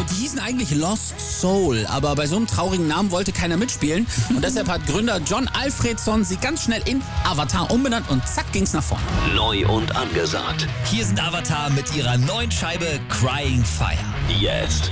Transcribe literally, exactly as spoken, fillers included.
die hießen eigentlich Lost Soul, aber bei so einem traurigen Namen wollte keiner mitspielen. Und deshalb hat Gründer John Alfredson sie ganz schnell in Avatar umbenannt und zack ging's nach vorne. Neu und angesagt. Hier sind Avatar mit ihrer neuen Scheibe Crying Fire. Jetzt